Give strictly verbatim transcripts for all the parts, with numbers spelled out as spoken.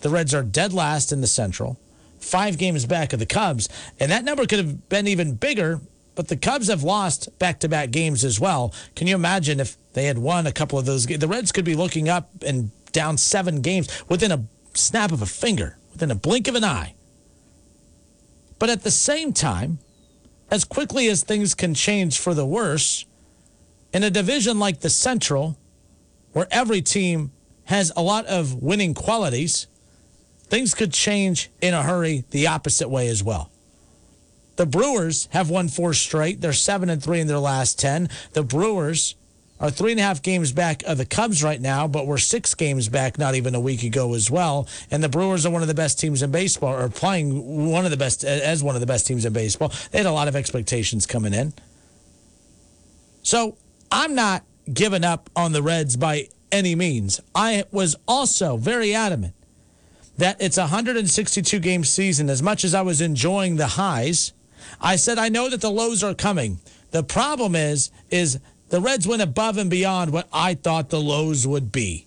The Reds are dead last in the Central, five games back of the Cubs, and that number could have been even bigger, but the Cubs have lost back-to-back games as well. Can you imagine if they had won a couple of those games? The Reds could be looking up and down seven games within a snap of a finger, within a blink of an eye. But at the same time, as quickly as things can change for the worse, in a division like the Central, where every team has a lot of winning qualities, things could change in a hurry the opposite way as well. The Brewers have won four straight. They're seven and three in their last ten. The Brewers are three and a half games back of the Cubs right now, but we're six games back not even a week ago as well. And the Brewers are one of the best teams in baseball, or playing one of the best as one of the best teams in baseball. They had a lot of expectations coming in. So I'm not giving up on the Reds by any means. I was also very adamant that it's a one hundred sixty-two game season. As much as I was enjoying the highs, I said I know that the lows are coming. The problem is, is the Reds went above and beyond what I thought the lows would be.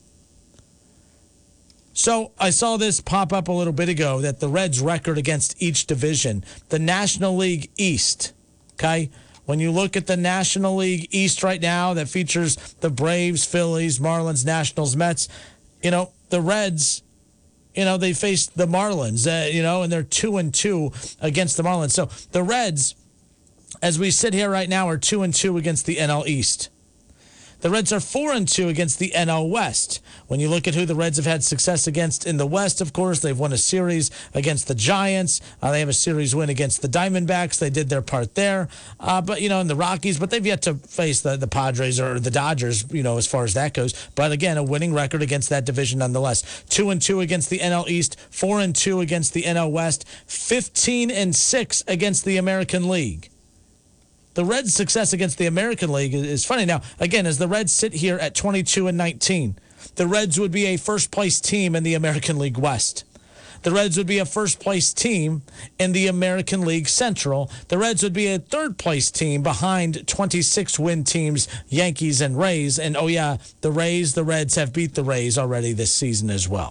So I saw this pop up a little bit ago, that the Reds' record against each division, the National League East, okay? When you look at the National League East right now that features the Braves, Phillies, Marlins, Nationals, Mets, you know, the Reds, you know, they faced the Marlins, uh, you know, and they're two and two against the Marlins. So the Reds, as we sit here right now, are two and two against the N L East. The Reds are four and two against the N L West. When you look at who the Reds have had success against in the West, of course, they've won a series against the Giants. Uh, they have a series win against the Diamondbacks. They did their part there. Uh, but, you know, in the Rockies, but they've yet to face the, the Padres or the Dodgers, you know, as far as that goes. But, again, a winning record against that division nonetheless. Two and two against the N L East, four and two against the N L West, fifteen and six against the American League. The Reds' success against the American League is funny. Now, again, as the Reds sit here at twenty-two and nineteen, the Reds would be a first-place team in the American League West. The Reds would be a first-place team in the American League Central. The Reds would be a third-place team behind twenty-six win teams, Yankees and Rays. And, oh, yeah, the Rays, the Reds have beat the Rays already this season as well.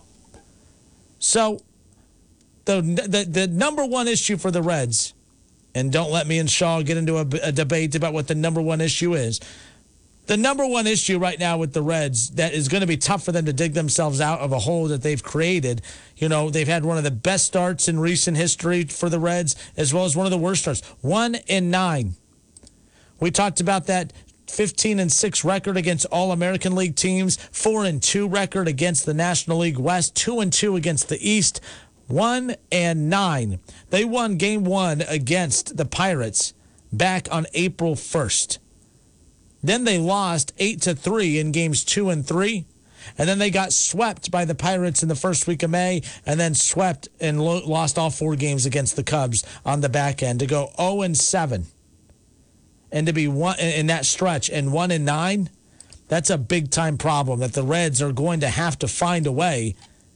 So, the the, the number one issue for the Reds, and don't let me and Shaw get into a, a debate about what the number one issue is. The number one issue right now with the Reds that is going to be tough for them to dig themselves out of a hole that they've created. You know, they've had one of the best starts in recent history for the Reds, as well as one of the worst starts. One and nine. We talked about that fifteen and six record against all American League teams, four and two record against the National League West, two and two against the East. One and nine. They won game one against the Pirates back on April first. Then they lost eight to three in games two and three. And then they got swept by the Pirates in the first week of May, and then swept and lo- lost all four games against the Cubs on the back end to go oh and seven. And to be one in that stretch and one and nine, that's a big time problem that the Reds are going to have to find a way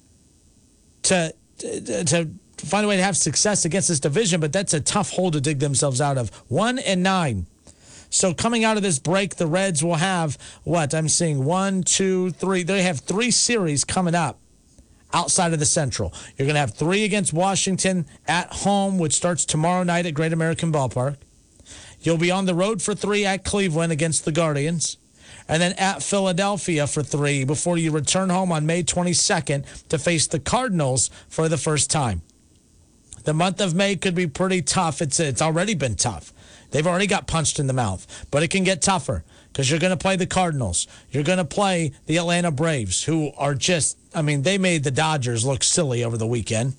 to to find a way to have success against this division, but that's a tough hole to dig themselves out of. One and nine. So coming out of this break, the Reds will have, what, I'm seeing one, two, three. They have three series coming up outside of the Central. You're going to have three against Washington at home, which starts tomorrow night at Great American Ballpark. You'll be on the road for three at Cleveland against the Guardians. And then at Philadelphia for three before you return home on May twenty-second to face the Cardinals for the first time. The month of May could be pretty tough. It's it's already been tough. They've already got punched in the mouth. But it can get tougher because you're going to play the Cardinals. You're going to play the Atlanta Braves, who are just, I mean, they made the Dodgers look silly over the weekend.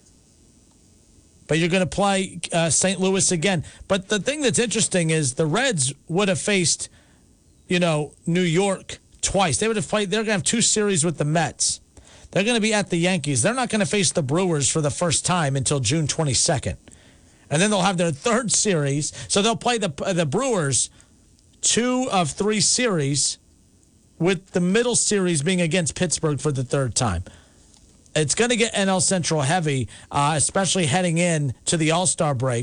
But you're going to play uh, Saint Louis again. But the thing that's interesting is the Reds would have faced, you know, New York twice. They would have played, they're going to have two series with the Mets. They're going to be at the Yankees. They're not going to face the Brewers for the first time until June twenty-second. And then they'll have their third series. So they'll play the the Brewers two of three series, with the middle series being against Pittsburgh for the third time. It's going to get N L Central heavy, uh, especially heading in to the All-Star break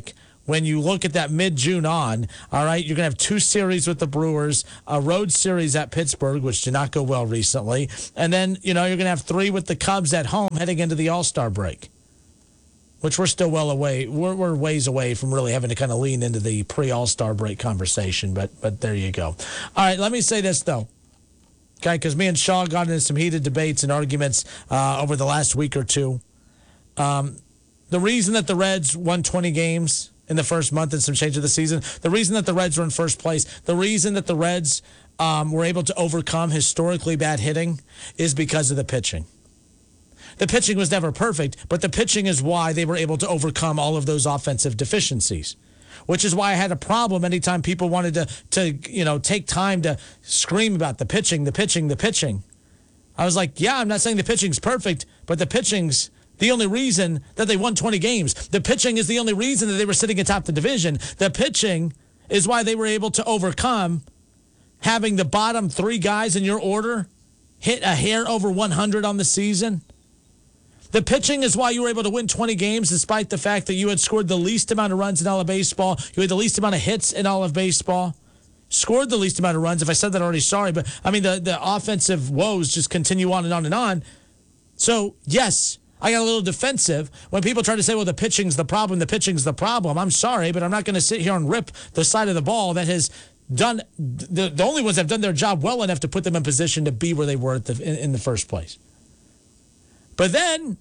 when you look at that mid-June on, all right, you're going to have two series with the Brewers, a road series at Pittsburgh, which did not go well recently, and then, you know, you're going to have three with the Cubs at home heading into the All-Star break, which we're still well away. We're, we're ways away from really having to kind of lean into the pre-All-Star break conversation, but but there you go. All right, let me say this, though. Okay, because me and Shaw got into some heated debates and arguments uh, over the last week or two. Um, the reason that the Reds won twenty games in the first month and some change of the season, the reason that the Reds were in first place, the reason that the Reds um, were able to overcome historically bad hitting is because of the pitching. The pitching was never perfect, but the pitching is why they were able to overcome all of those offensive deficiencies, which is why I had a problem anytime people wanted to, to you know, take time to scream about the pitching, the pitching, the pitching. I was like, yeah, I'm not saying the pitching's perfect, but the pitching's the only reason that they won twenty games. The pitching is the only reason that they were sitting atop the division. The pitching is why they were able to overcome having the bottom three guys in your order hit a hair over one hundred on the season. The pitching is why you were able to win twenty games despite the fact that you had scored the least amount of runs in all of baseball. You had the least amount of hits in all of baseball. Scored the least amount of runs. If I said that already, sorry. But, I mean, the, the offensive woes just continue on and on and on. So, yes, I got a little defensive when people try to say, well, the pitching's the problem, the pitching's the problem. I'm sorry, but I'm not going to sit here and rip the side of the ball that has done the, the only ones that have done their job well enough to put them in position to be where they were at the, in, in the first place. But then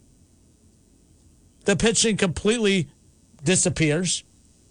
the pitching completely disappears.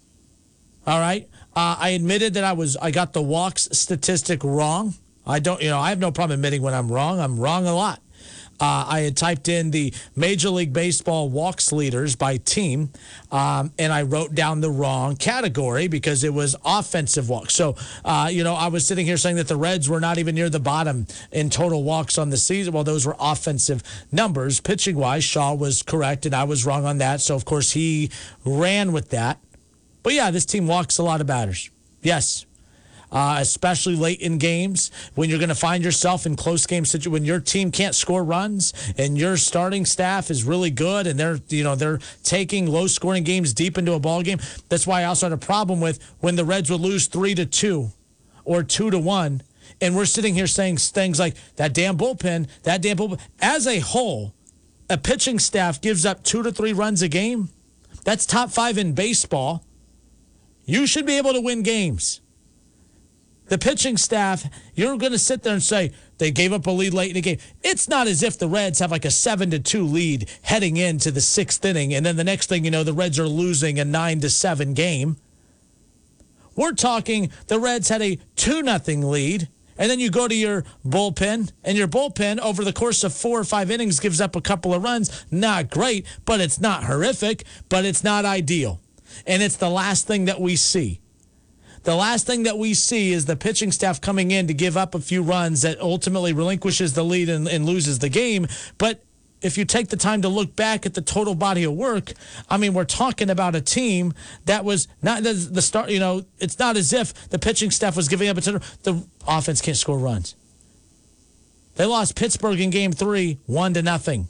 All right. Uh, I admitted that I was I got the walks statistic wrong. I don't, you know, I have no problem admitting when I'm wrong. I'm wrong a lot. Uh, I had typed in the Major League Baseball walks leaders by team, um, and I wrote down the wrong category because it was offensive walks. So, uh, you know, I was sitting here saying that the Reds were not even near the bottom in total walks on the season. Well, those were offensive numbers. Pitching-wise, Shaw was correct, and I was wrong on that. So, of course, he ran with that. But, yeah, this team walks a lot of batters. Yes. Uh, especially late in games when you're going to find yourself in close game situations, when your team can't score runs and your starting staff is really good and they're, you know, they're taking low scoring games deep into a ball game. That's why I also had a problem with when the Reds would lose three to two or two to one. And we're sitting here saying things like that damn bullpen, that damn bullpen. As a whole, a pitching staff gives up two to three runs a game. That's top five in baseball. You should be able to win games. The pitching staff, you're going to sit there and say they gave up a lead late in the game. It's not as if the Reds have like a seven to two lead heading into the sixth inning, and then the next thing you know, the Reds are losing a nine to seven game. We're talking the Reds had a two nothing lead, and then you go to your bullpen, and your bullpen over the course of four or five innings gives up a couple of runs. Not great, but it's not horrific, but it's not ideal. And it's the last thing that we see. The last thing that we see is the pitching staff coming in to give up a few runs that ultimately relinquishes the lead and, and loses the game. But if you take the time to look back at the total body of work, I mean, we're talking about a team that was not the, the start. You know, it's not as if the pitching staff was giving up a ton. The offense can't score runs. They lost Pittsburgh in game three, one to nothing.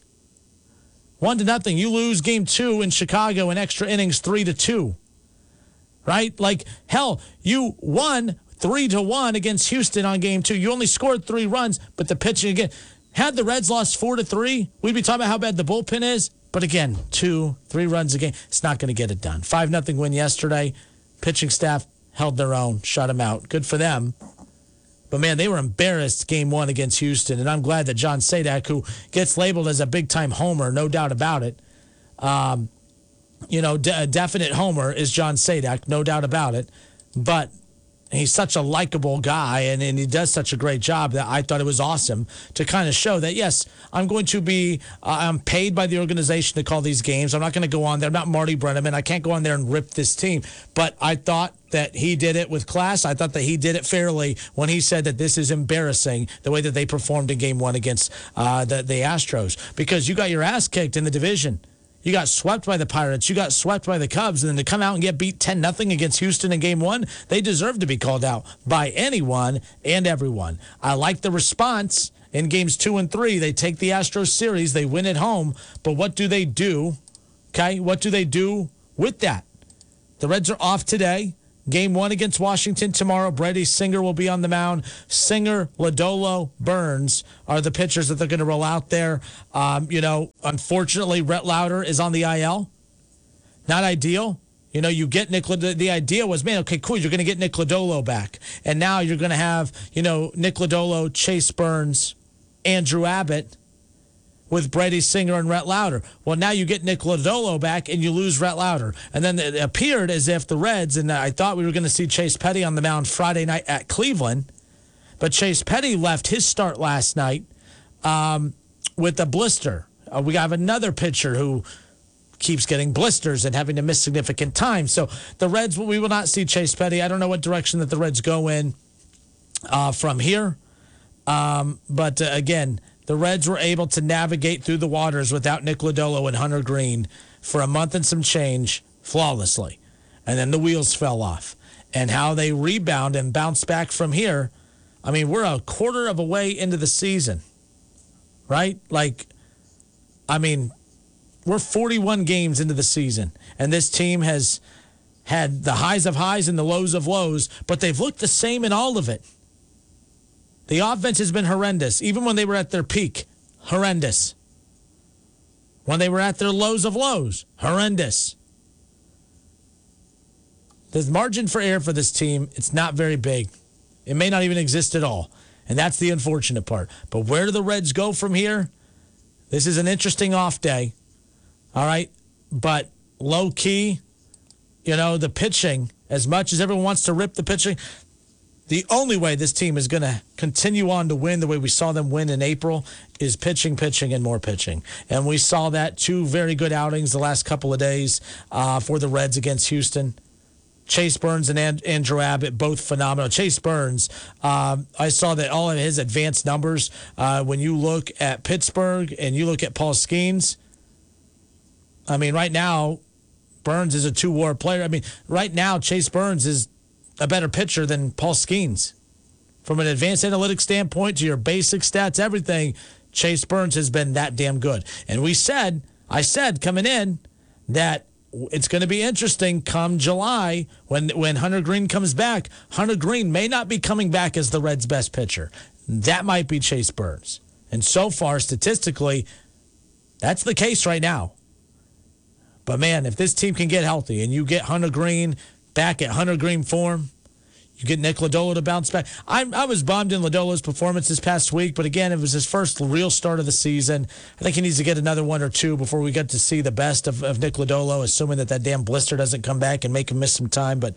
One to nothing. You lose game two in Chicago in extra innings, three to two. Right? Like, hell, you won three to one against Houston on game two. You only scored three runs, but the pitching again. Had the Reds lost four to three, we'd be talking about how bad the bullpen is. But again, two, three runs a game, it's not going to get it done. five nothing win yesterday. Pitching staff held their own, shut them out. Good for them. But, man, they were embarrassed game one against Houston, and I'm glad that John Sadak, who gets labeled as a big-time homer, no doubt about it, um, you know, a definite homer is John Sadak, no doubt about it. But he's such a likable guy, and, and he does such a great job that I thought it was awesome to kind of show that, yes, I'm going to be uh, I'm paid by the organization to call these games. I'm not going to go on there. I'm not Marty Brennaman. I can't go on there and rip this team. But I thought that he did it with class. I thought that he did it fairly when he said that this is embarrassing, the way that they performed in game one against uh, the, the Astros. Because you got your ass kicked in the division. You got swept by the Pirates. You got swept by the Cubs. And then to come out and get beat ten nothing against Houston in game one, they deserve to be called out by anyone and everyone. I like the response in games two and three. They take the Astros series. They win at home. But what do they do? Okay, what do they do with that? The Reds are off today. Game one against Washington tomorrow. Brady Singer will be on the mound. Singer, Lodolo, Burns are the pitchers that they're going to roll out there. Um, you know, unfortunately, Rhett Lauder is on the I L. Not ideal. You know, you get Nick. The, the idea was, man, okay, cool. You're going to get Nick Lodolo back, and now you're going to have, you know, Nick Lodolo, Chase Burns, Andrew Abbott, with Brady Singer and Rhett Lauder. Well, now you get Nick Lodolo back and you lose Rhett Lauder. And then it appeared as if the Reds, and I thought we were going to see Chase Petty on the mound Friday night at Cleveland, but Chase Petty left his start last night um, with a blister. Uh, we have another pitcher who keeps getting blisters and having to miss significant time. So the Reds, we will not see Chase Petty. I don't know what direction that the Reds go in uh, from here. Um, but uh, again, the Reds were able to navigate through the waters without Nick Lodolo and Hunter Green for a month and some change flawlessly. And then the wheels fell off. And how they rebound and bounce back from here, I mean, we're a quarter of a way into the season, right? Like, I mean, we're forty-one games into the season, and this team has had the highs of highs and the lows of lows, but they've looked the same in all of it. The offense has been horrendous, even when they were at their peak. Horrendous. When they were at their lows of lows. Horrendous. The margin for error for this team, it's not very big. It may not even exist at all. And that's the unfortunate part. But where do the Reds go from here? This is an interesting off day. All right? But low key, you know, the pitching, as much as everyone wants to rip the pitching, the only way this team is going to continue on to win the way we saw them win in April is pitching, pitching, and more pitching. And we saw that two very good outings the last couple of days uh, for the Reds against Houston. Chase Burns and And- Andrew Abbott, both phenomenal. Chase Burns, um, I saw that all of his advanced numbers, uh, when you look at Pittsburgh and you look at Paul Skeens, I mean, right now, Burns is a two-war player. I mean, right now, Chase Burns is a better pitcher than Paul Skeens. From an advanced analytics standpoint to your basic stats, everything, Chase Burns has been that damn good. And we said, I said coming in, that it's going to be interesting come July when, when Hunter Green comes back. Hunter Green may not be coming back as the Reds' best pitcher. That might be Chase Burns. And so far, statistically, that's the case right now. But, man, if this team can get healthy and you get Hunter Green back at Hunter Green form, you get Nick Lodolo to bounce back. I, I was bummed in Lodolo's performance this past week, but again, it was his first real start of the season. I think he needs to get another one or two before we get to see the best of, of Nick Lodolo, assuming that that damn blister doesn't come back and make him miss some time. But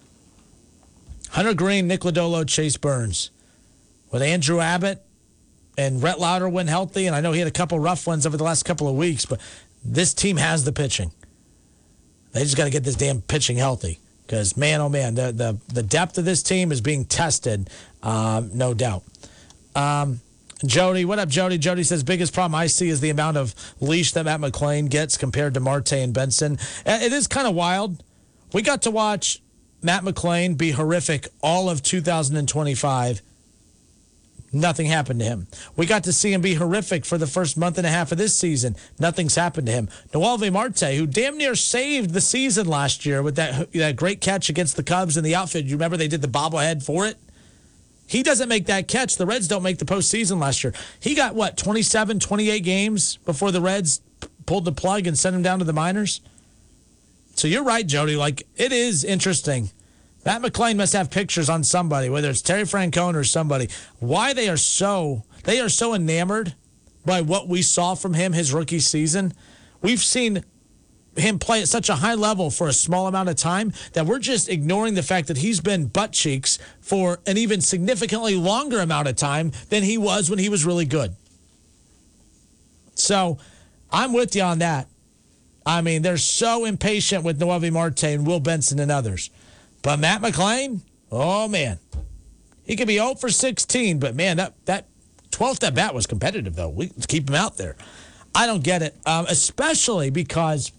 Hunter Green, Nick Lodolo, Chase Burns. With Andrew Abbott and Rhett Lauder when healthy, and I know he had a couple rough ones over the last couple of weeks, but this team has the pitching. They just got to get this damn pitching healthy. Because, man, oh, man, the, the, the depth of this team is being tested, um, no doubt. Um, Jody, what up, Jody? Jody says, biggest problem I see is the amount of leash that Matt McClain gets compared to Marte and Benson. It is kind of wild. We got to watch Matt McClain be horrific all of two thousand twenty-five. Nothing happened to him. We got to see him be horrific for the first month and a half of this season. Nothing's happened to him. Noelvi Marte, who damn near saved the season last year with that, that great catch against the Cubs in the outfield. You remember they did the bobblehead for it? He doesn't make that catch. The Reds don't make the postseason last year. He got, what, twenty-seven, twenty-eight games before the Reds p- pulled the plug and sent him down to the minors? So you're right, Jody. Like, it is interesting. Matt McClain must have pictures on somebody, whether it's Terry Francona or somebody, why they are so they are so enamored by what we saw from him his rookie season. We've seen him play at such a high level for a small amount of time that we're just ignoring the fact that he's been butt cheeks for an even significantly longer amount of time than he was when he was really good. So I'm with you on that. I mean, they're so impatient with Noelvi Marte and Will Benson and others. But Matt McClain, oh, man. He could be zero for sixteen, but, man, that, that twelfth at bat was competitive, though. We, let's keep him out there. I don't get it, um, especially because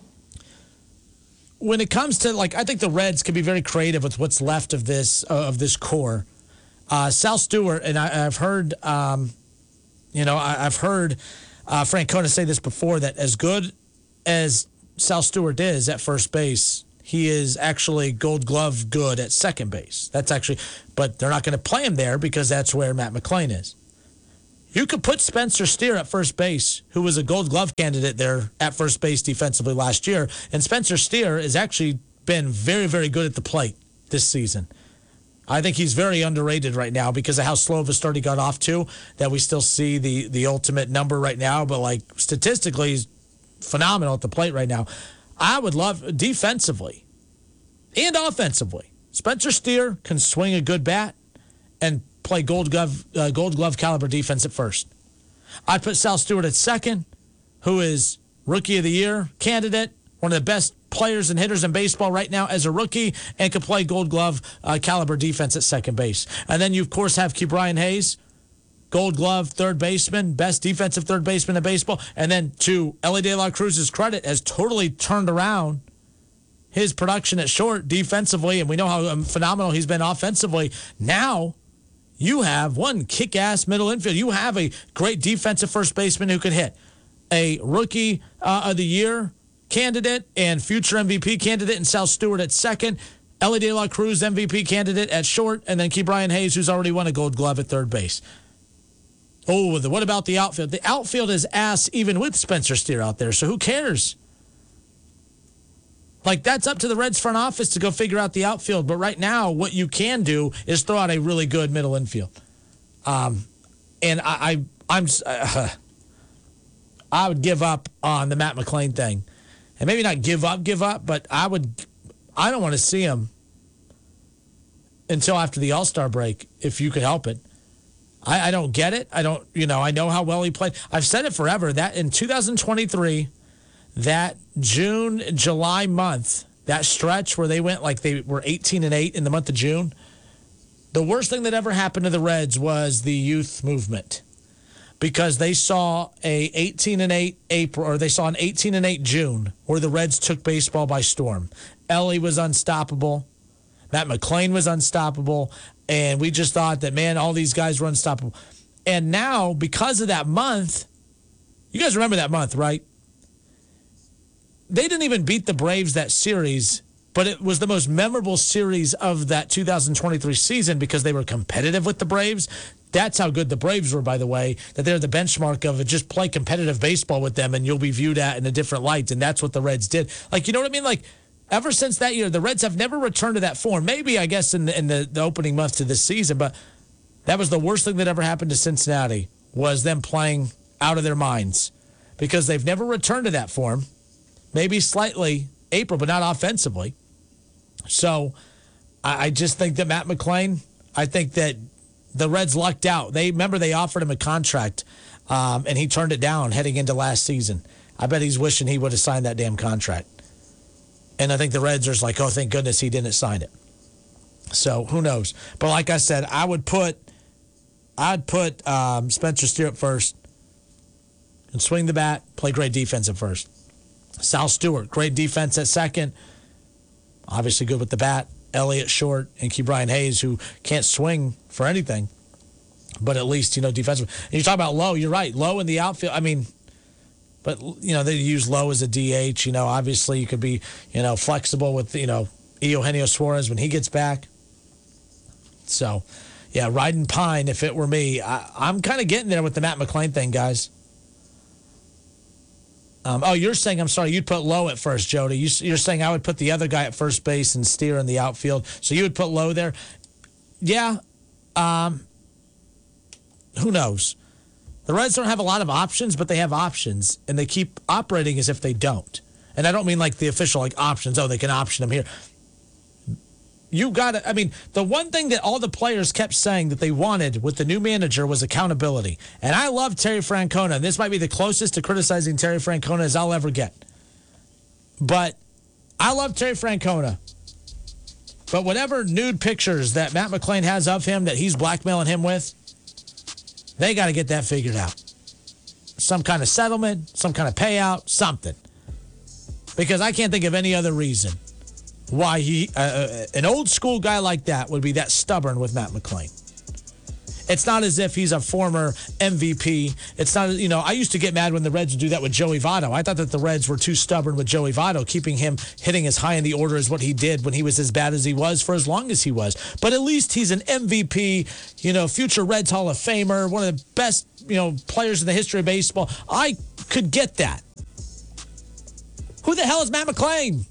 when it comes to, like, I think the Reds can be very creative with what's left of this uh, of this core. Uh, Sal Stewart, and I, I've heard, um, you know, I, I've heard uh, Francona say this before, that as good as Sal Stewart is at first base, he is actually Gold Glove good at second base. That's actually, but they're not going to play him there because that's where Matt McClain is. You could put Spencer Steer at first base, who was a Gold Glove candidate there at first base defensively last year. And Spencer Steer has actually been very, very good at the plate this season. I think he's very underrated right now because of how slow of a start he got off to, that we still see the, the ultimate number right now. But, like, statistically, he's phenomenal at the plate right now. I would love, defensively and offensively, Spencer Steer can swing a good bat and play Gold Glove, uh, Gold Glove caliber defense at first. I'd put Sal Stewart at second, who is Rookie of the Year candidate, one of the best players and hitters in baseball right now as a rookie, and can play Gold Glove uh, caliber defense at second base. And then you, of course, have Ke'Bryan Hayes, Gold Glove third baseman, best defensive third baseman in baseball. And then to Elly De La Cruz's credit, has totally turned around his production at short defensively, and we know how um, phenomenal he's been offensively. Now you have one kick-ass middle infield. You have a great defensive first baseman who can hit. A Rookie uh, of the Year candidate and future M V P candidate in Sal Stewart at second. Elly De La Cruz, M V P candidate at short. And then Ke'Bryan Hayes, who's already won a Gold Glove at third base. Oh, the, what about the outfield? The outfield is ass even with Spencer Steer out there, so who cares? Like, that's up to the Reds front office to go figure out the outfield. But right now, what you can do is throw out a really good middle infield. Um, and I, I, I'm, uh, I would give up on the Matt McClain thing, and maybe not give up, give up, but I would. I don't want to see him until after the All-Star break, if you could help it. I, I don't get it. I don't. You know, I know how well he played. I've said it forever that in two thousand twenty-three. That June, July month, that stretch where they went like they were eighteen and eight in the month of June, the worst thing that ever happened to the Reds was the youth movement, because they saw a eighteen and eight April, or they saw an eighteen and eight June where the Reds took baseball by storm. Elly was unstoppable. Matt McClain was unstoppable. And we just thought that, man, all these guys were unstoppable. And now, because of that month, you guys remember that month, right? They didn't even beat the Braves that series, but it was the most memorable series of that two thousand twenty-three season because they were competitive with the Braves. That's how good the Braves were, by the way, that they're the benchmark of it. Just play competitive baseball with them and you'll be viewed at in a different light, and that's what the Reds did. Like, you know what I mean? Like, ever since that year, the Reds have never returned to that form. Maybe, I guess, in the, in the, the opening month to this season, but that was the worst thing that ever happened to Cincinnati, was them playing out of their minds, because they've never returned to that form. Maybe slightly April, but not offensively. So I, I just think that Matt McClain, I think that the Reds lucked out. They remember they offered him a contract, um, and he turned it down heading into last season. I bet he's wishing he would have signed that damn contract. And I think the Reds are just like, oh, thank goodness he didn't sign it. So who knows? But like I said, I would put, I'd put um, Spencer Steer at first, and swing the bat, play great defense at first. Sal Stewart, great defense at second. Obviously good with the bat. Elliott short, and Ke'Bryan Hayes, who can't swing for anything, but at least, you know, defensively. And you talk about Lowe, you're right. Lowe in the outfield, I mean, but, you know, they use Lowe as a D H. You know, obviously you could be, you know, flexible with, you know, Eugenio Suarez when he gets back. So, yeah, riding pine if it were me. I, I'm kind of getting there with the Matt McClain thing, guys. Um, oh, you're saying, I'm sorry, you'd put Lowe at first, Jody. You, you're saying I would put the other guy at first base and Steer in the outfield. So you would put Lowe there? Yeah. Um, who knows? The Reds don't have a lot of options, but they have options, and they keep operating as if they don't. And I don't mean like the official like options. Oh, they can option them here. You got to, I mean, the one thing that all the players kept saying that they wanted with the new manager was accountability. And I love Terry Francona, and this might be the closest to criticizing Terry Francona as I'll ever get. But I love Terry Francona. But whatever nude pictures that Matt McClain has of him that he's blackmailing him with, they got to get that figured out. Some kind of settlement, some kind of payout, something. Because I can't think of any other reason why he, uh, an old school guy like that would be that stubborn with Matt McClain. It's not as if he's a former M V P. It's not, you know, I used to get mad when the Reds would do that with Joey Votto. I thought that the Reds were too stubborn with Joey Votto, keeping him hitting as high in the order as what he did when he was as bad as he was for as long as he was. But at least he's an M V P, you know, future Reds Hall of Famer, one of the best, you know, players in the history of baseball. I could get that. Who the hell is Matt McClain?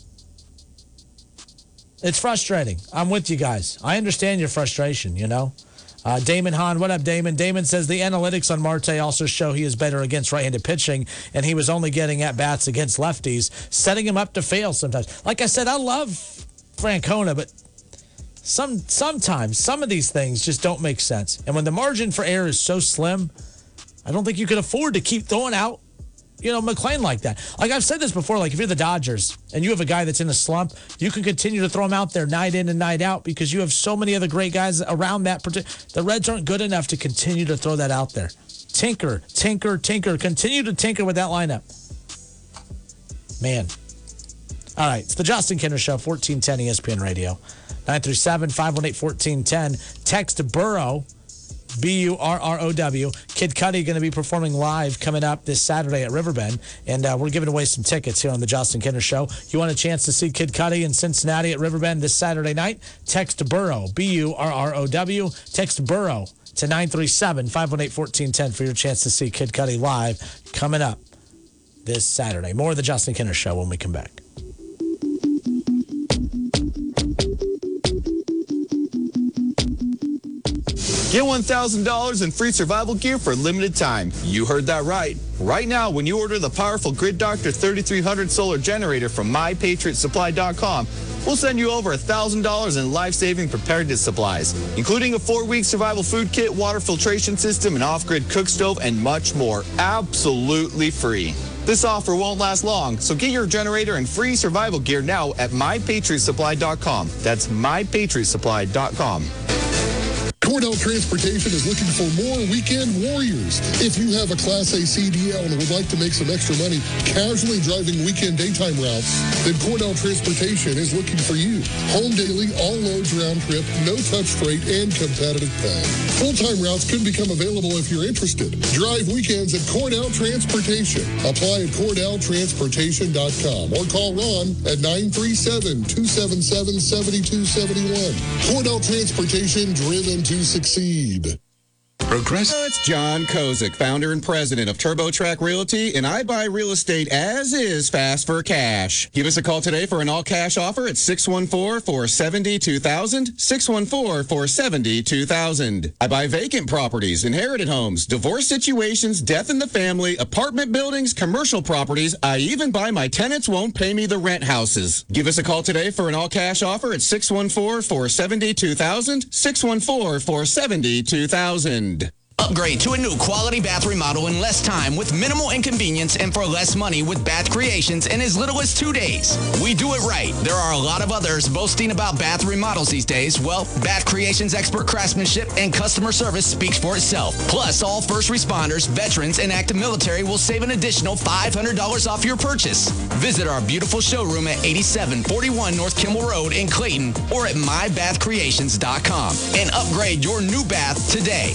It's frustrating. I'm with you guys. I understand your frustration, you know. Uh, Damon Hahn, what up, Damon? Damon says the analytics on Marte also show he is better against right-handed pitching, and he was only getting at-bats against lefties, setting him up to fail sometimes. Like I said, I love Francona, but some sometimes some of these things just don't make sense. And when the margin for error is so slim, I don't think you can afford to keep throwing out, you know, McClain like that. Like I've said this before, like if you're the Dodgers and you have a guy that's in a slump, you can continue to throw him out there night in and night out because you have so many other great guys around that. The Reds aren't good enough to continue to throw that out there. Tinker, tinker, tinker. Continue to tinker with that lineup. Man. All right, it's the Justin Kinner Show, fourteen ten E S P N Radio. nine three seven, five one eight, one four one zero. Text Burrow. B U R R O W. Kid Cudi going to be performing live coming up this Saturday at Riverbend, and uh, we're giving away some tickets here on the Justin Kinner Show. You want a chance to see Kid Cudi in Cincinnati at Riverbend this Saturday night? Text Burrow, B U R R O W. Text Burrow to nine three seven, five one eight, one four one zero for your chance to see Kid Cudi live coming up this Saturday. More of the Justin Kinner Show when we come back. Get one thousand dollars in free survival gear for a limited time. You heard that right. Right now, when you order the powerful Grid Doctor thirty-three hundred solar generator from my patriot supply dot com, we'll send you over one thousand dollars in life-saving preparedness supplies, including a four-week survival food kit, water filtration system, an off-grid cook stove, and much more. Absolutely free. This offer won't last long, so get your generator and free survival gear now at my patriot supply dot com. That's my patriot supply dot com. Cordell Transportation is looking for more weekend warriors. If you have a Class A C D L and would like to make some extra money casually driving weekend daytime routes, then Cordell Transportation is looking for you. Home daily, all loads round trip, no touch freight, and competitive pay. Full-time routes could become available if you're interested. Drive weekends at Cordell Transportation. Apply at cordell transportation dot com or call Ron at nine three seven, two seven seven, seven two seven one. Cordell Transportation, driven to succeed. Progressive. It's John Kozik, founder and president of TurboTrack Realty, and I buy real estate as is, fast for cash. Give us a call today for an all-cash offer at six one four, four seven zero, two thousand, six one four, four seven zero, two thousand. I buy vacant properties, inherited homes, divorce situations, death in the family, apartment buildings, commercial properties. I even buy my tenants won't pay me the rent houses. Give us a call today for an all-cash offer at six one four, four seven zero, two thousand, six one four, four seven zero, two thousand. Upgrade to a new quality bath remodel in less time with minimal inconvenience and for less money with Bath Creations in as little as two days. We do it right. There are a lot of others boasting about bath remodels these days. Well, Bath Creations' expert craftsmanship and customer service speaks for itself. Plus, all first responders, veterans, and active military will save an additional five hundred dollars off your purchase. Visit our beautiful showroom at eighty-seven forty-one North Kimball Road in Clayton or at my bath creations dot com and upgrade your new bath today.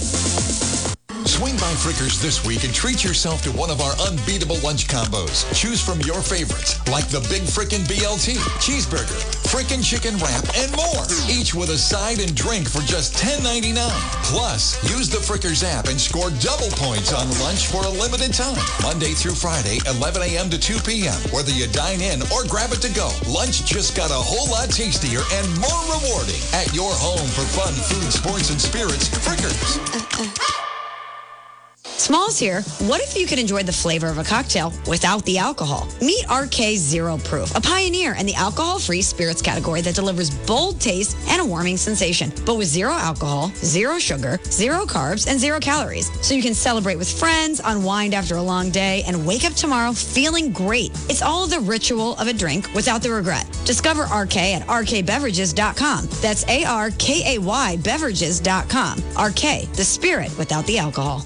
Swing by Frickers this week and treat yourself to one of our unbeatable lunch combos. Choose from your favorites, like the Big Frickin' B L T, cheeseburger, frickin' chicken wrap, and more. Each with a side and drink for just ten ninety-nine. Plus, use the Frickers app and score double points on lunch for a limited time. Monday through Friday, eleven a.m. to two p.m. Whether you dine in or grab it to go, lunch just got a whole lot tastier and more rewarding. At your home for fun, food, sports, and spirits, Frickers. Uh, uh. Smalls here. What if you could enjoy the flavor of a cocktail without the alcohol? Meet R K Zero Proof, a pioneer in the alcohol-free spirits category that delivers bold taste and a warming sensation, but with zero alcohol, zero sugar, zero carbs, and zero calories. So you can celebrate with friends, unwind after a long day, and wake up tomorrow feeling great. It's all the ritual of a drink without the regret. Discover R K at R K beverages dot com. That's A R K A Y beverages dot com. R K, the spirit without the alcohol.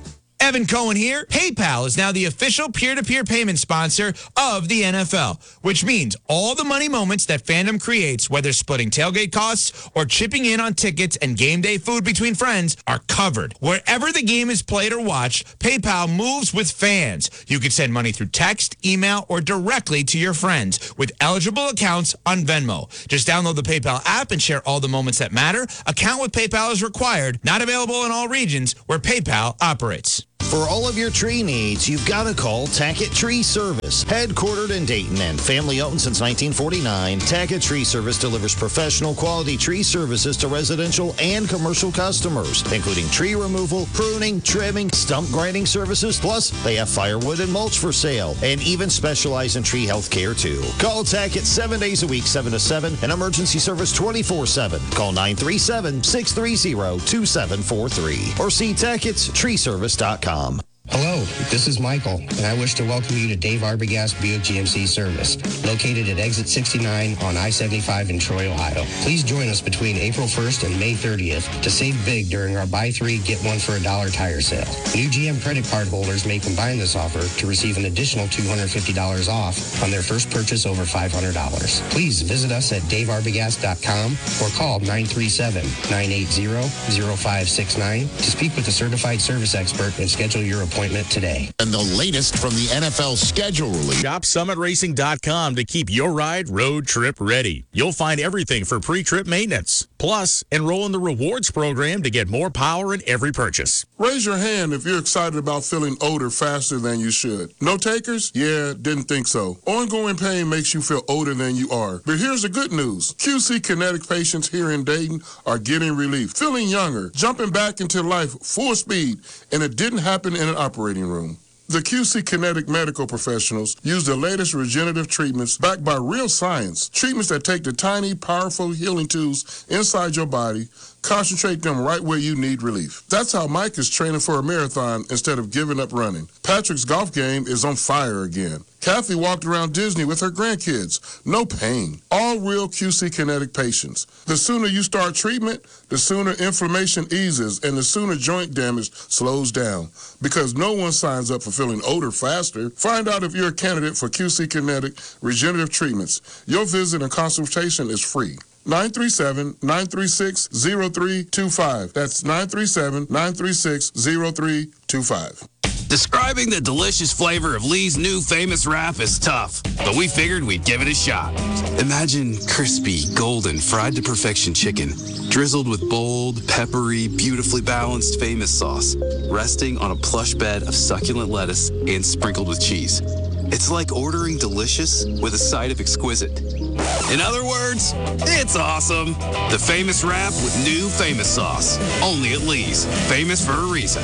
Evan Cohen here. PayPal is now the official peer-to-peer payment sponsor of the N F L, which means all the money moments that fandom creates, whether splitting tailgate costs or chipping in on tickets and game day food between friends, are covered. Wherever the game is played or watched, PayPal moves with fans. You can send money through text, email, or directly to your friends with eligible accounts on Venmo. Just download the PayPal app and share all the moments that matter. Account with PayPal is required. Not available in all regions where PayPal operates. For all of your tree needs, you've got to call Tackett Tree Service. Headquartered in Dayton and family owned since nineteen forty-nine, Tackett Tree Service delivers professional quality tree services to residential and commercial customers, including tree removal, pruning, trimming, stump grinding services. Plus, they have firewood and mulch for sale and even specialize in tree health care too. Call Tackett seven days a week, seven to seven, and emergency service twenty-four seven. Call nine three seven, six three zero, two seven four three or see Tackett's Tree Service dot com. Hello, this is Michael, and I wish to welcome you to Dave Arbogast Buick G M C Service, located at Exit sixty-nine on I seventy-five in Troy, Ohio. Please join us between April first and May thirtieth to save big during our buy three, get one for a dollar tire sale. New G M credit card holders may combine this offer to receive an additional two hundred fifty dollars off on their first purchase over five hundred dollars. Please visit us at dave arbogast dot com or call nine three seven, nine eight zero, zero five six nine to speak with a certified service expert and schedule your appointment today. And the latest from the N F L schedule release. Shop summit racing dot com to keep your ride road trip ready. You'll find everything for pre-trip maintenance. Plus, enroll in the rewards program to get more power in every purchase. Raise your hand if you're excited about feeling older faster than you should. No takers? Yeah, didn't think so. Ongoing pain makes you feel older than you are. But here's the good news. Q C Kinetic patients here in Dayton are getting relief, feeling younger, jumping back into life full speed, and it didn't happen in an operating room. The Q C Kinetic medical professionals use the latest regenerative treatments backed by real science, treatments that take the tiny, powerful healing tools inside your body, concentrate them right where you need relief. That's how Mike is training for a marathon instead of giving up running. Patrick's golf game is on fire again. Kathy walked around Disney with her grandkids. No pain. All real Q C Kinetic patients. The sooner you start treatment, the sooner inflammation eases and the sooner joint damage slows down. Because no one signs up for feeling older faster. Find out if you're a candidate for Q C Kinetic regenerative treatments. Your visit and consultation is free. nine three seven, nine three six, zero three two five. That's nine three seven, nine three six, zero three two five. Describing the delicious flavor of Lee's new famous wrap is tough, but we figured we'd give it a shot. Imagine crispy, golden, fried to perfection chicken, drizzled with bold, peppery, beautifully balanced famous sauce, resting on a plush bed of succulent lettuce and sprinkled with cheese. It's like ordering delicious with a side of exquisite. In other words, it's awesome. The famous wrap with new famous sauce. Only at Lee's. Famous for a reason.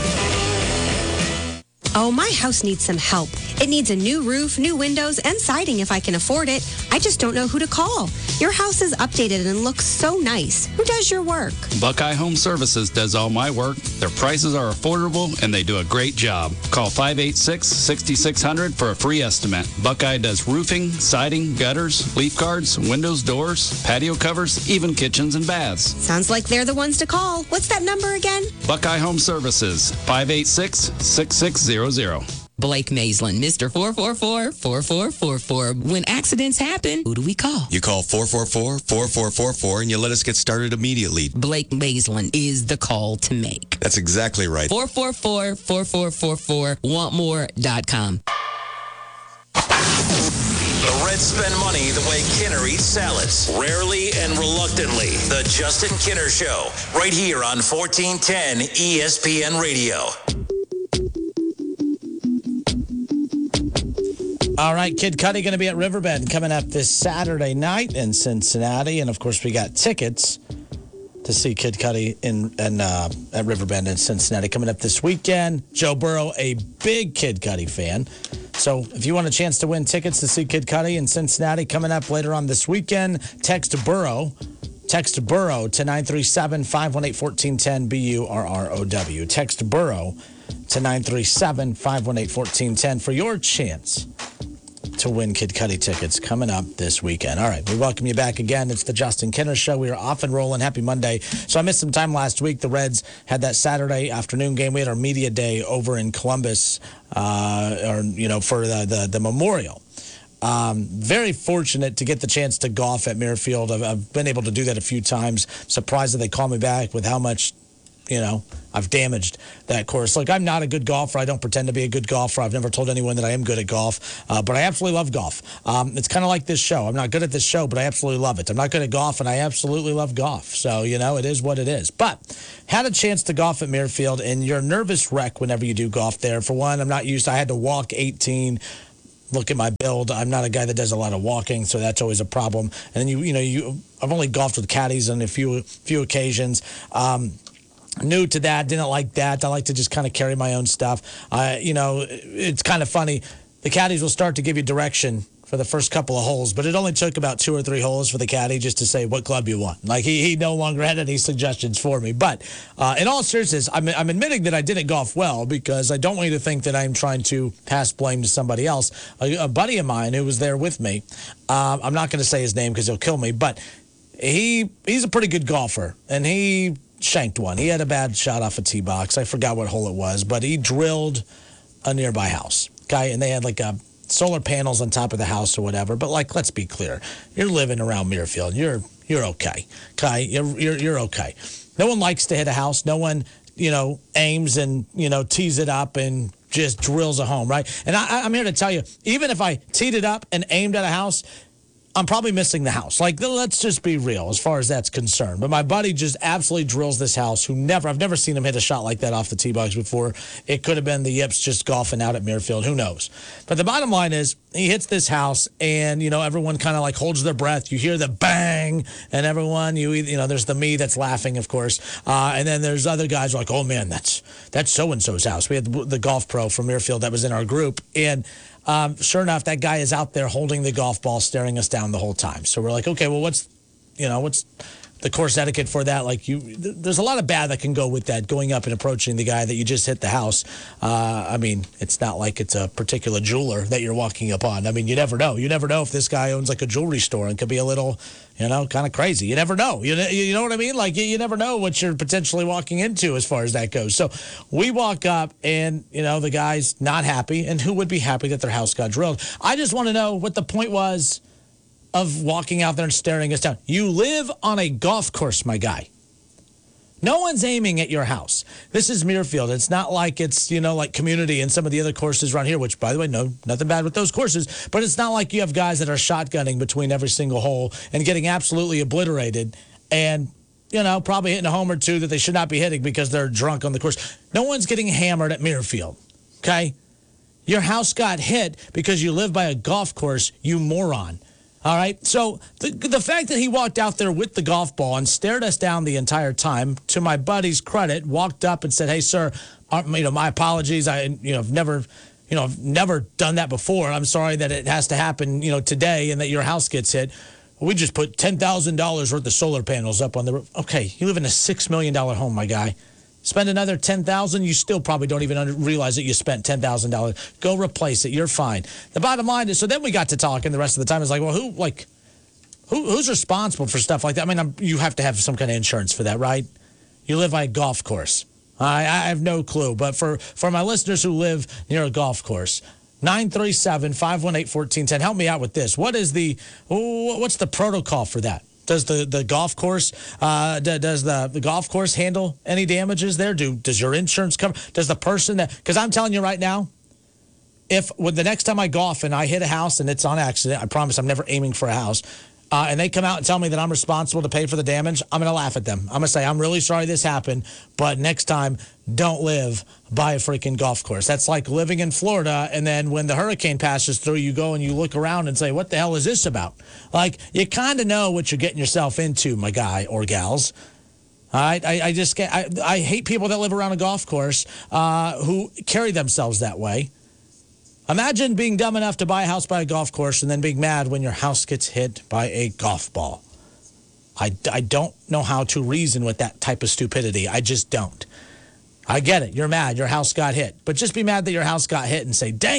Oh, my house needs some help. It needs a new roof, new windows, and siding if I can afford it. I just don't know who to call. Your house is updated and looks so nice. Who does your work? Buckeye Home Services does all my work. Their prices are affordable, and they do a great job. Call five eight six, six six zero zero for a free estimate. Buckeye does roofing, siding, gutters, leaf guards, windows, doors, patio covers, even kitchens and baths. Sounds like they're the ones to call. What's that number again? Buckeye Home Services, five eight six, six six zero zero. Blake Maislin, Mister four four four, four four four four. When accidents happen, who do we call? You call four four four, four four four four and you let us get started immediately. Blake Maislin is the call to make. That's exactly right. four four four, four four four four, want more dot com. The Reds spend money the way Kinner eats salads, rarely and reluctantly. The Justin Kinner Show, right here on fourteen ten E S P N Radio. All right, Kid Cudi going to be at Riverbend coming up this Saturday night in Cincinnati. And, of course, we got tickets to see Kid Cudi in, in, uh, at Riverbend in Cincinnati coming up this weekend. Joe Burrow, a big Kid Cudi fan. So if you want a chance to win tickets to see Kid Cudi in Cincinnati coming up later on this weekend, text Burrow. Text Burrow to nine three seven, five one eight, one four one zero, B U R R O W. Text Burrow to nine three seven, five one eight, one four one zero for your chance to win Kid Cudi tickets coming up this weekend. All right, we welcome you back again. It's the Justin Kinner Show. We are off and rolling. Happy Monday. So I missed some time last week. The Reds had that Saturday afternoon game. We had our media day over in Columbus, uh, or you know, for the the, the memorial. Um, very fortunate to get the chance to golf at Muirfield. I've, I've been able to do that a few times. Surprised that they called me back with how much, you know, I've damaged that course. Like, I'm not a good golfer. I don't pretend to be a good golfer. I've never told anyone that I am good at golf, uh, but I absolutely love golf. Um, it's kind of like this show. I'm not good at this show, but I absolutely love it. I'm not good at golf, and I absolutely love golf. So, you know, it is what it is. But had a chance to golf at Muirfield, and you're a nervous wreck whenever you do golf there. For one, I'm not used to, I had to walk eighteen. Look at my build. I'm not a guy that does a lot of walking, so that's always a problem. And then you, you know, you. I've only golfed with caddies on a few, few occasions. Um, new to that, didn't like that. I like to just kind of carry my own stuff. Uh, you know, it's kind of funny. The caddies will start to give you direction for the first couple of holes, but it only took about two or three holes for the caddy just to say what club you want. Like, he, he no longer had any suggestions for me. But uh, in all seriousness, I'm, I'm admitting that I didn't golf well, because I don't want you to think that I'm trying to pass blame to somebody else. A, a buddy of mine who was there with me, uh, I'm not going to say his name because he'll kill me, but he he's a pretty good golfer, and he shanked one. He had a bad shot off a tee box. I forgot what hole it was, but he drilled a nearby house. Okay, and they had like a solar panels on top of the house or whatever. But, like, let's be clear. You're living around Muirfield. You're you're okay. Okay? You're, you're, you're okay. No one likes to hit a house. No one, you know, aims and, you know, tees it up and just drills a home, right? And I, I'm here to tell you, even if I teed it up and aimed at a house, I'm probably missing the house. Like, let's just be real as far as that's concerned. But my buddy just absolutely drills this house, who never, I've never seen him hit a shot like that off the tee box before. It could have been the Yips just golfing out at Muirfield. Who knows? But the bottom line is, he hits this house, and, you know, everyone kind of like holds their breath. You hear the bang, and everyone, you you know, there's the me that's laughing, of course. Uh, and then there's other guys like, oh, man, that's that's so-and-so's house. We had the, the golf pro from Muirfield that was in our group. And Um, sure enough, that guy is out there holding the golf ball, staring us down the whole time. So we're like, okay, well, what's, you know, what's the course etiquette for that? Like, you, th- there's a lot of bad that can go with that, going up and approaching the guy that you just hit the house. Uh, I mean, it's not like it's a particular jeweler that you're walking upon. I mean, you never know. You never know if this guy owns like a jewelry store and could be a little, you know, kind of crazy. You never know. You, you know what I mean? Like, you, you never know what you're potentially walking into as far as that goes. So we walk up, and, you know, the guy's not happy. And who would be happy that their house got drilled? I just want to know what the point was of walking out there and staring us down. You live on a golf course, my guy. No one's aiming at your house. This is Muirfield. It's not like it's, you know, like Community and some of the other courses around here, which, by the way, no, nothing bad with those courses. But it's not like you have guys that are shotgunning between every single hole and getting absolutely obliterated and, you know, probably hitting a home or two that they should not be hitting because they're drunk on the course. No one's getting hammered at Muirfield, okay? Your house got hit because you live by a golf course, you moron. All right, so the the fact that he walked out there with the golf ball and stared us down the entire time, to my buddy's credit, walked up and said, "Hey, sir, uh, you know, my apologies. I, you know, I've never, you know, I've never done that before. I'm sorry that it has to happen, you know, today, and that your house gets hit. We just put ten thousand dollars worth of solar panels up on the roof." Okay, you live in a six million dollar home, my guy. Spend another ten thousand dollars, you still probably don't even under, realize that you spent ten thousand dollars. Go replace it. You're fine. The bottom line is, so then we got to talking the rest of the time. It's like, well, who, like, who, who's responsible for stuff like that? I mean, I'm, you have to have some kind of insurance for that, right? You live by a golf course. I, I have no clue. But for, for my listeners who live near a golf course, nine three seven, five one eight, one four one zero, help me out with this. What is the, what's the protocol for that? Does the, the golf course uh, does the, the golf course handle any damages there? Do does your insurance cover? Does the person that? Because I'm telling you right now, if when the next time I golf and I hit a house and it's on accident, I promise I'm never aiming for a house. Uh, and they come out and tell me that I'm responsible to pay for the damage, I'm going to laugh at them. I'm going to say, I'm really sorry this happened, but next time, don't live by a freaking golf course. That's like living in Florida, and then when the hurricane passes through, you go and you look around and say, what the hell is this about? Like, you kind of know what you're getting yourself into, my guy or gals. All right? I, I just get, I, I hate people that live around a golf course uh, who carry themselves that way. Imagine being dumb enough to buy a house by a golf course and then being mad when your house gets hit by a golf ball. I, I don't know how to reason with that type of stupidity. I just don't. I get it. You're mad. Your house got hit. But just be mad that your house got hit and say, dang it,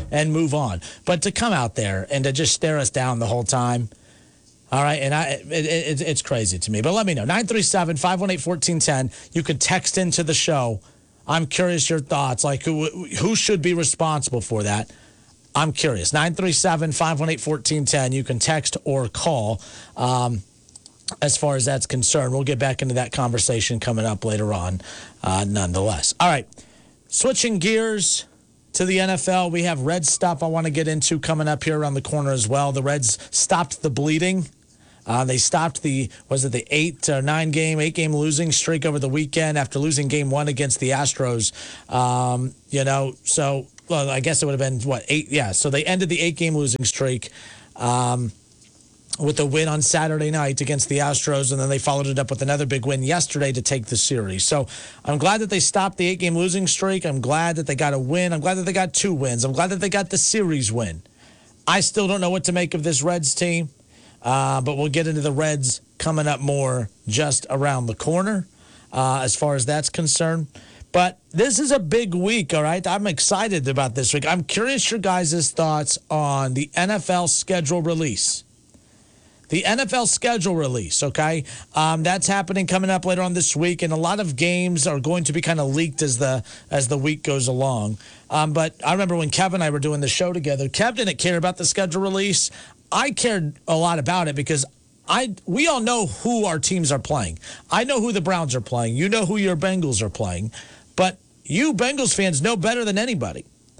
and move on. But to come out there and to just stare us down the whole time, all right, and I it, it, it's crazy to me. But let me know. nine three seven, five one eight, one four one zero. You could text into the show. I'm curious your thoughts. Like, who who should be responsible for that? I'm curious. nine three seven, five one eight, one four one zero. You can text or call um, as far as that's concerned. We'll get back into that conversation coming up later on, uh, nonetheless. All right, switching gears to the N F L. We have Reds stuff I want to get into coming up here around the corner as well. The Reds stopped the bleeding. Uh, they stopped the, was it the eight or nine game, eight game losing streak over the weekend after losing game one against the Astros. Um, you know, so, well, I guess it would have been, what, eight? Yeah, so they ended the eight game losing streak um, with a win on Saturday night against the Astros, and then they followed it up with another big win yesterday to take the series. So I'm glad that they stopped the eight game losing streak. I'm glad that they got a win. I'm glad that they got two wins. I'm glad that they got the series win. I still don't know what to make of this Reds team. Uh, but we'll get into the Reds coming up more just around the corner uh, as far as that's concerned. But this is a big week, all right? I'm excited about this week. I'm curious your guys' thoughts on the N F L schedule release. The N F L schedule release, okay? Um, that's happening coming up later on this week, and a lot of games are going to be kind of leaked as the as the week goes along. Um, but I remember when Kev and I were doing the show together, Kev didn't care about the schedule release. I cared a lot about it because I we all know who our teams are playing. I know who the Browns are playing. You know who your Bengals are playing. But you Bengals fans know better than anybody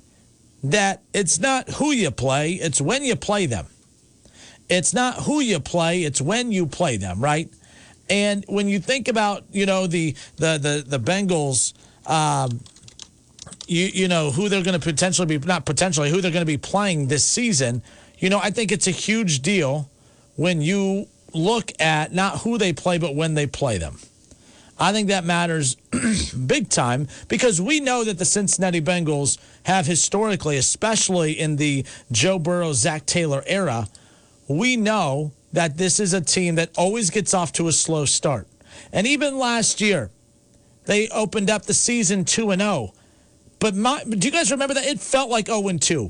that it's not who you play, it's when you play them. It's not who you play, it's when you play them, right? And when you think about, you know, the the the, the Bengals, um, you you know, who they're going to potentially be, not potentially, who they're going to be playing this season, you know, I think it's a huge deal when you look at not who they play, but when they play them. I think that matters big time because we know that the Cincinnati Bengals have historically, especially in the Joe Burrow, Zach Taylor era, we know that this is a team that always gets off to a slow start. And even last year, they opened up the season two and oh. But my, do you guys remember that? It felt like oh and two.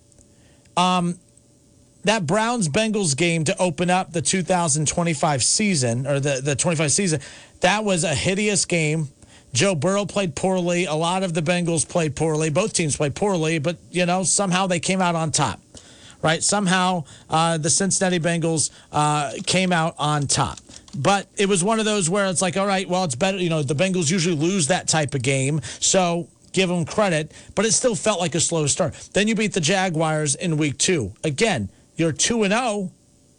Um, that Browns-Bengals game to open up the two thousand twenty-five season, or the, the twenty-five season, that was a hideous game. Joe Burrow played poorly. A lot of the Bengals played poorly. Both teams played poorly, but, you know, somehow they came out on top, right? Somehow uh, the Cincinnati Bengals uh, came out on top. But it was one of those where it's like, all right, well, it's better. You know, the Bengals usually lose that type of game, so give them credit. But it still felt like a slow start. Then you beat the Jaguars in week two. Again, you're two and oh,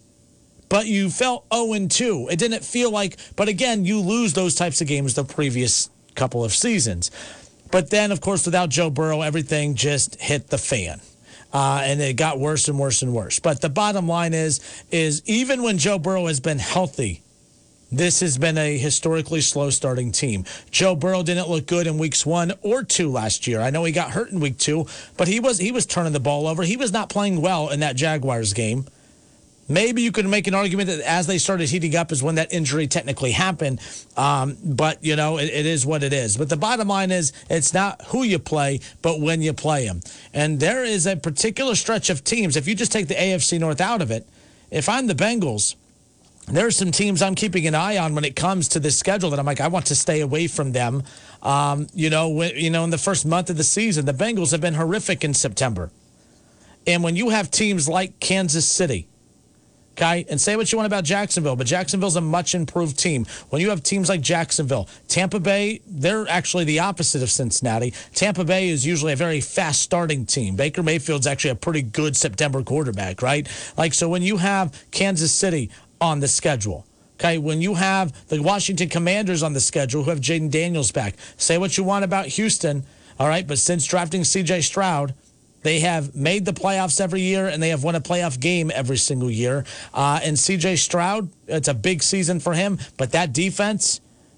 but you felt oh and two. It didn't feel like, but again, you lose those types of games the previous couple of seasons. But then, of course, without Joe Burrow, everything just hit the fan. Uh, and it got worse and worse and worse. But the bottom line is, is even when Joe Burrow has been healthy, this has been a historically slow starting team. Joe Burrow didn't look good in weeks one or two last year. I know he got hurt in week two, but he was he was turning the ball over. He was not playing well in that Jaguars game. Maybe you could make an argument that as they started heating up is when that injury technically happened. Um, but, you know, it, it is what it is. But the bottom line is it's not who you play, but when you play them. And there is a particular stretch of teams. If you just take the A F C North out of it, if I'm the Bengals, there are some teams I'm keeping an eye on when it comes to this schedule that I'm like, I want to stay away from them. Um, you know, when, you know, in the first month of the season, the Bengals have been horrific in September. And when you have teams like Kansas City, okay, and say what you want about Jacksonville, but Jacksonville's a much improved team. When you have teams like Jacksonville, Tampa Bay, they're actually the opposite of Cincinnati. Tampa Bay is usually a very fast starting team. Baker Mayfield's actually a pretty good September quarterback, right? Like, so when you have Kansas City on the schedule, okay, when you have the Washington Commanders on the schedule who have Jaden Daniels back, say what you want about Houston, all right, but since drafting C J Stroud, they have made the playoffs every year, and they have won a playoff game every single year. Uh, and C J Stroud, it's a big season for him, but that defense,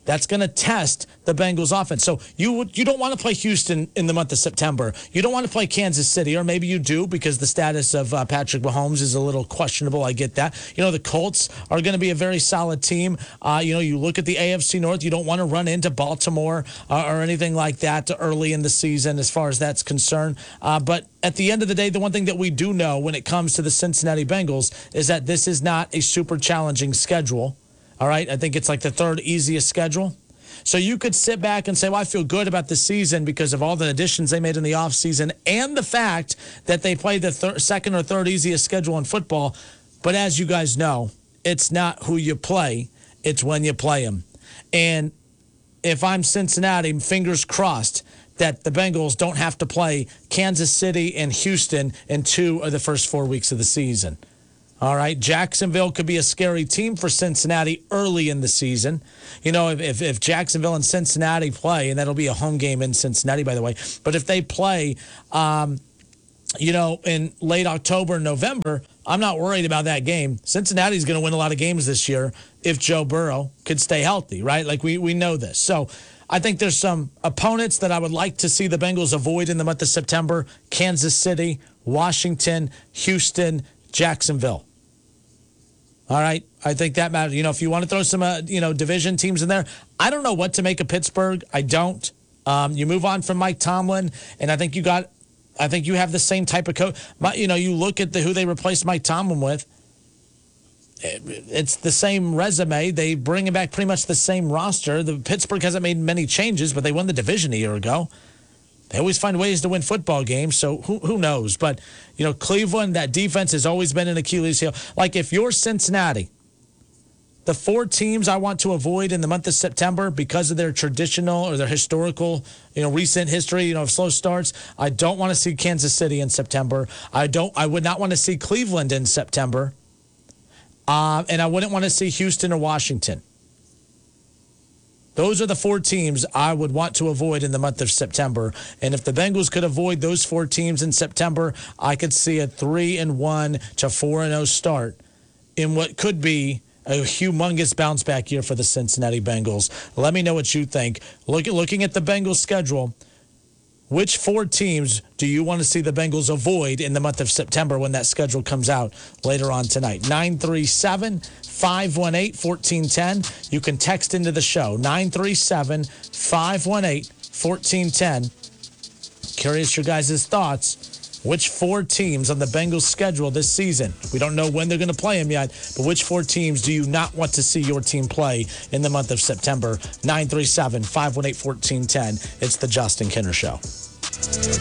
That's going to test the Bengals offense. So you you don't want to play Houston in the month of September. You don't want to play Kansas City, or maybe you do because the status of uh, Patrick Mahomes is a little questionable. I get that. You know, the Colts are going to be a very solid team. Uh, you know, you look at the A F C North, you don't want to run into Baltimore uh, or anything like that early in the season as far as that's concerned. Uh, but at the end of the day, the one thing that we do know when it comes to the Cincinnati Bengals is that this is not a super challenging schedule. All right, I think it's like the third easiest schedule. So you could sit back and say, well, I feel good about the season because of all the additions they made in the offseason and the fact that they played the thir- second or third easiest schedule in football. But as you guys know, it's not who you play, it's when you play them. And if I'm Cincinnati, fingers crossed that the Bengals don't have to play Kansas City and Houston in two of the first four weeks of the season. All right, Jacksonville could be a scary team for Cincinnati early in the season. You know, if, if, if Jacksonville and Cincinnati play, and that'll be a home game in Cincinnati, by the way, but if they play, um, you know, in late October, November, I'm not worried about that game. Cincinnati's going to win a lot of games this year if Joe Burrow could stay healthy, right? Like, we, we know this. So I think there's some opponents that I would like to see the Bengals avoid in the month of September: Kansas City, Washington, Houston, Jacksonville. All right, I think that matters. You know, if you want to throw some, uh, you know, division teams in there, I don't know what to make of Pittsburgh. I don't. Um, you move on from Mike Tomlin, and I think you got, I think you have the same type of coach. You know, you look at the who they replaced Mike Tomlin with. It's the same resume. They bring back pretty much the same roster. The Pittsburgh hasn't made many changes, but they won the division a year ago. They always find ways to win football games, so who who knows? But, you know, Cleveland, that defense has always been an Achilles heel. Like, if you're Cincinnati, the four teams I want to avoid in the month of September because of their traditional or their historical, you know, recent history, you know, of slow starts, I don't want to see Kansas City in September. I don't. I would not want to see Cleveland in September. Uh, and I wouldn't want to see Houston or Washington. Those are the four teams I would want to avoid in the month of September. And if the Bengals could avoid those four teams in September, I could see a three and one to four and oh start in what could be a humongous bounce back year for the Cincinnati Bengals. Let me know what you think. Look at looking at the Bengals schedule. Which four teams do you want to see the Bengals avoid in the month of September when that schedule comes out later on tonight? nine three seven, five one eight, one four one zero. You can text into the show. nine three seven, five one eight, one four one zero. Curious your guys' thoughts. Which four teams on the Bengals schedule this season? We don't know when they're going to play them yet, but which four teams do you not want to see your team play in the month of September? nine three seven, five one eight, one four one zero. It's the Justin Kinner Show.